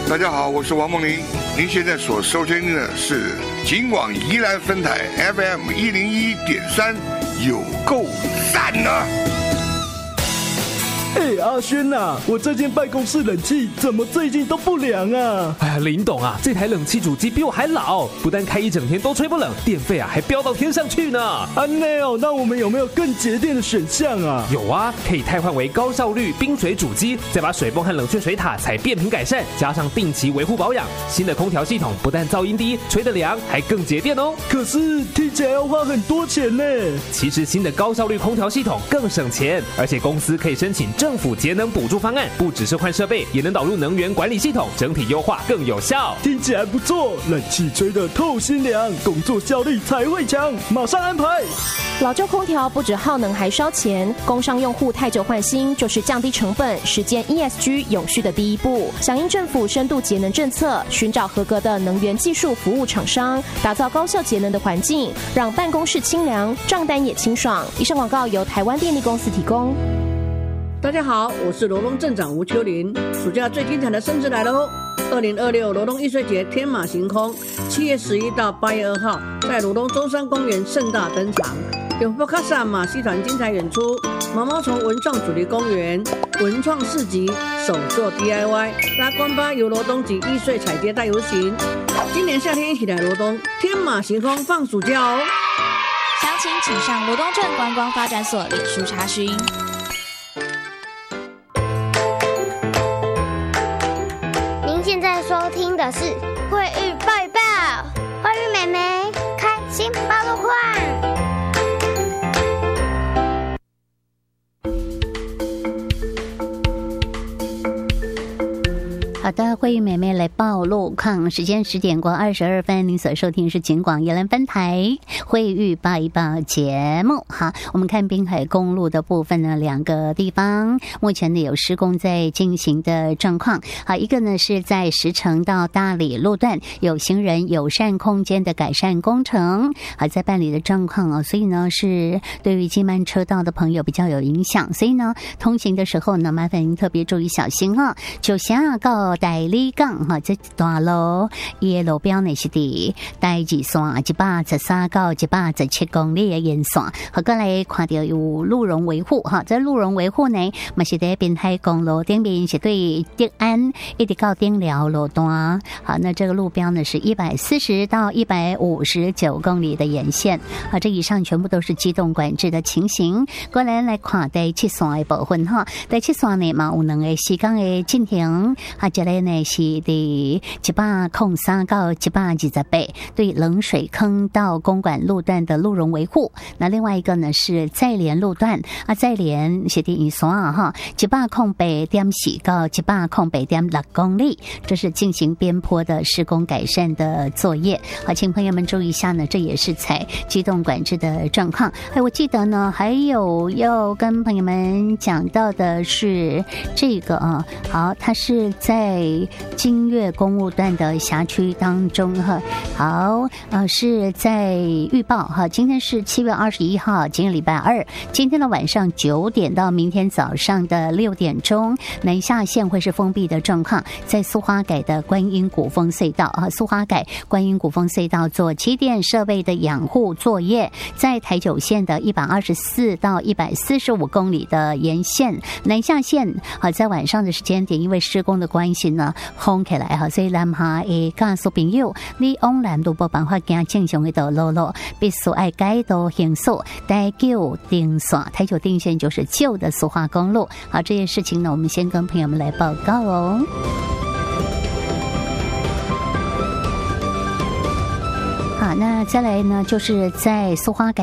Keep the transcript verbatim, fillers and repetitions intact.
大家好，我是王梦麟。您现在所收听的是警广宜兰分台 F M 一零一点三，有够赞啊！ 哎、欸，阿轩呐、啊，我这间办公室冷气怎么最近都不凉啊？ 哎呀，林董啊，这台冷气主机比我还老，不但开一整天都吹不冷，电费啊还飙到天上去呢。 啊，那哦，那我们有没有更节电的选项啊？ 有啊，可以汰换为高效率冰水主机，再把水泵和冷却水塔采变频改善，加上定期维护保养。新的空调系统不但噪音低，吹得凉，还更节电哦。 可是听起来要花很多钱呢。 其实新的高效率空调系统更省钱，而且公司可以申请政府节能补助方案，不只是换设备，也能导入能源管理系统，整体优化更有效。 听起来不错，冷气吹得透心凉，工作效率才会强，马上安排。 老旧空调不止耗能还烧钱，工商用户太久换新就是降低成本、实践 E S G 永续的第一步。响应政府深度节能政策，寻找合格的能源技术服务厂商，打造高效节能的环境，让办公室清凉，账单也清爽。以上广告由台湾电力公司提供。 大家好，我是罗东镇长吴秋玲。暑假最精彩的盛事来喽！二零二六罗东艺术节天马行空，七月十一到八月二号，在罗东中山公园盛大登场。有波卡萨马戏团精彩演出，毛毛虫文创主题公园、文创市集、手作 D I Y、拉关巴游罗东及艺穗彩街大游行。今年夏天一起来罗东，天马行空放暑假哦！ 详情请上罗东镇观光发展所脸书查询。 现在收听的是慧玉报一报，慧玉妹妹开心报路况。 好的，慧玉妹妹来报路况，时间十点过二十二分，您所收听是警广宜兰分台慧玉报一报节目。好，我们看滨海公路的部分呢，两个地方目前呢有施工在进行的状况。好，一个呢是在石城到大里路段有行人友善空间的改善工程，好在办理的状况哦，所以呢是对于经慢车道的朋友比较有影响，所以呢通行的时候呢，麻烦您特别注意小心哈。就下到大里港哈，这段路伊的路标呢是伫大二线一百十三到一百十七公里的沿线，好过来看到有路容维护哈，这路容维护呢，嘛是在滨海公路顶边是对德安一直到顶寮路段，好，那这个路标呢是一百四十到一百五十九公里的沿线，好，这以上全部都是机动管制的情形。过来来看第七线的部分哈，第七线呢嘛有两个时间的进行，啊，这个呢是伫一百零三到一百二十八，对冷水坑到公馆路段的路容维护。那另外一个呢是再连路段啊，再连是伫宜山啊哈，一百零八点四到一百零八点六公里，这是进行边坡的施工改善的作业。好，请朋友们注意一下呢，这也是采机动管制的状况。哎，我记得呢还有要跟朋友们讲到的是这个啊，好，它是在金岳公路段的辖区当中哈，好，呃，是在预报哈，今天是七月二十一号，今天礼拜二，今天的晚上九点到明天早上的六点钟，南下线会是封闭的状况，在苏花改的观音古峰隧道啊，苏花改观音古峰隧道做起电设备的养护作业，在台九线的一百二十四到一百四十五公里的沿线南下线啊，在晚上的时间点，因为施工的关系呢，封起来哈，所以南下的驾驶朋友，你往南都无办法行正常的道路咯，必须爱改道行驶。台九顶线，台九顶线就是旧的苏花公路。好，这些事情呢，我们先跟朋友们来报告哦。好，那再来呢，就是在苏花改